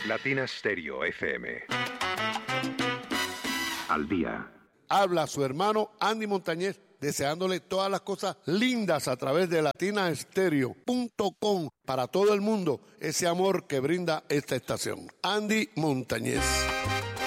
Latina Stereo FM. Al día. Habla su hermano Andy Montañez, deseándole todas las cosas lindas a través de latinastereo.com para todo el mundo, ese amor que brinda esta estación. Andy Montañez.